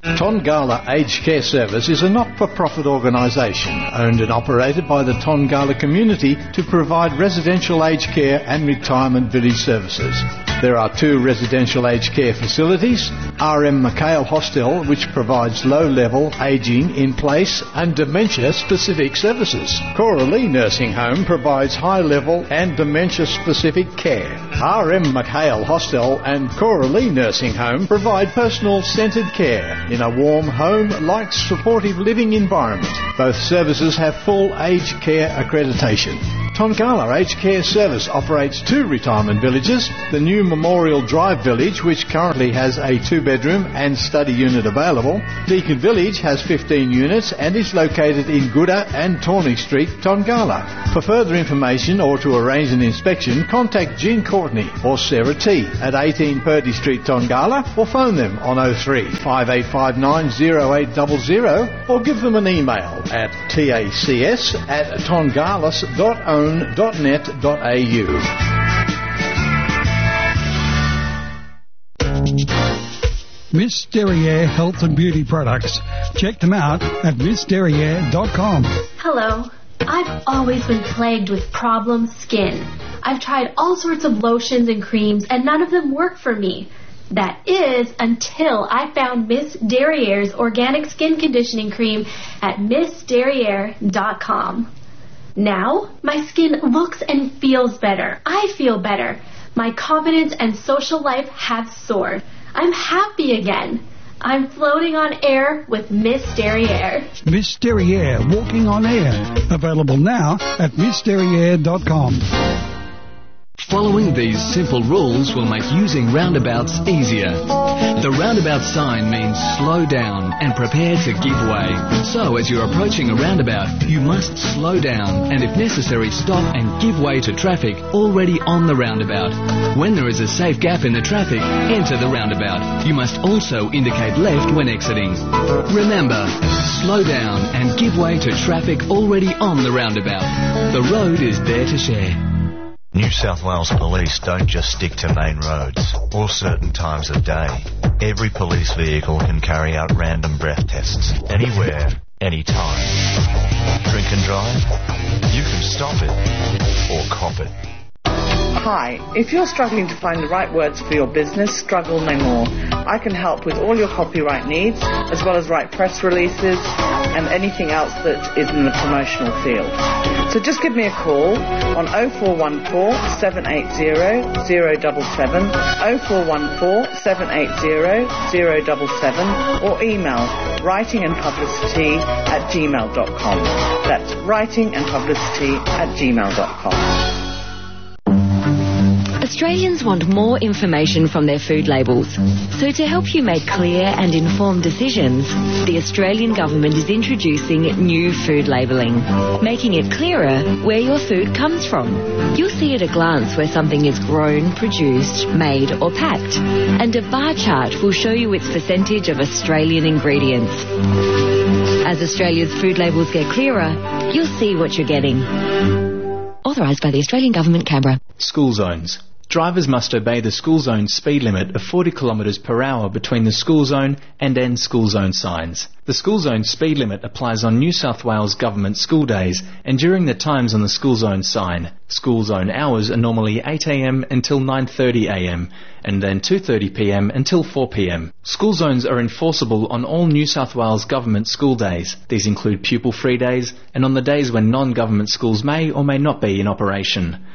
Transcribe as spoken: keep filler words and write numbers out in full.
Tongala Aged Care Service is a not-for-profit organisation owned and operated by the Tongala community to provide residential aged care and retirement village services. There are two residential aged care facilities, R M McHale Hostel, which provides low-level, ageing, in-place and dementia-specific services. Coralie Nursing Home provides high-level and dementia-specific care. R M McHale Hostel and Coralie Nursing Home provide personal-centred care in a warm home-like supportive living environment. Both services have full aged care accreditation. Tongala Aged Care Service operates two retirement villages, the new Memorial Drive Village, which currently has a two-bedroom and study unit available. Deacon Village has fifteen units and is located in Gooda and Tawny Street, Tongala. For further information or to arrange an inspection, contact Jean Courtney or Sarah T at eighteen Purdy Street, Tongala, or phone them on oh three, five eight five nine, oh eight zero zero or give them an email at tacs at tongalis dot own dot net dot a u. Miss Derriere Health and Beauty Products. Check them out at miss derriere dot com. Hello. I've always been plagued with problem skin. I've tried all sorts of lotions and creams and none of them work for me. That is until I found Miss Derriere's organic skin conditioning cream at miss derriere dot com. Now, my skin looks and feels better. I feel better. My confidence and social life have soared. I'm happy again. I'm floating on air with Miss Derriere. Miss Derriere, walking on air. Available now at miss derriere dot com. Following these simple rules will make using roundabouts easier. The roundabout sign means slow down and prepare to give way. So as you're approaching a roundabout, you must slow down and if necessary stop and give way to traffic already on the roundabout. When there is a safe gap in the traffic, enter the roundabout. You must also indicate left when exiting. Remember, slow down and give way to traffic already on the roundabout. The road is there to share. New South Wales Police don't just stick to main roads or certain times of day. Every police vehicle can carry out random breath tests anywhere, anytime. Drink and drive? You can stop it or cop it. Hi, if you're struggling to find the right words for your business, struggle no more. I can help with all your copyright needs, as well as write press releases and anything else that is in the promotional field. So just give me a call on oh four one four, seven eight zero, zero seven seven, oh four one four, seven eight zero, zero seven seven, or email writingandpublicity at gmail dot com. That's writingandpublicity at gmail dot com. Australians want more information from their food labels. So to help you make clear and informed decisions, the Australian government is introducing new food labelling, making it clearer where your food comes from. You'll see at a glance where something is grown, produced, made or packed, and a bar chart will show you its percentage of Australian ingredients. As Australia's food labels get clearer, you'll see what you're getting. Authorised by the Australian Government, Canberra. School zones. Drivers must obey the school zone speed limit of forty kilometres per hour between the school zone and end school zone signs. The school zone speed limit applies on New South Wales government school days and during the times on the school zone sign. School zone hours are normally eight a m until nine thirty a m and then two thirty p m until four p m. School zones are enforceable on all New South Wales government school days. These include pupil-free days and on the days when non-government schools may or may not be in operation.